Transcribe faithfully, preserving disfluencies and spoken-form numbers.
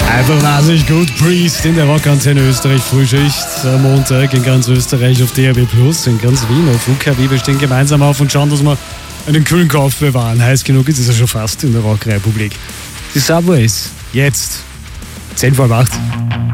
Einfach wahnsinnig gut. Priest in der Rockantenne Österreich Frühschicht am Montag in ganz Österreich auf D A B plus, in ganz Wien auf U K W. Wir stehen gemeinsam auf und schauen, dass wir einen kühlen Kopf bewahren. Heiß genug ist es ja schon fast in der Rockrepublik. Die Subways, jetzt zehn vor acht.